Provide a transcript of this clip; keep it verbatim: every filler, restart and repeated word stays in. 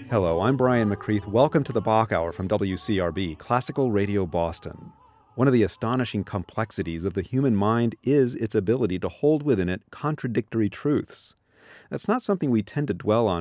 Hello, I'm Brian McCreath. Welcome to the Bach Hour from W C R B, Classical Radio Boston. One of the astonishing complexities of the human mind is its ability to hold within it contradictory truths. That's not something we tend to dwell on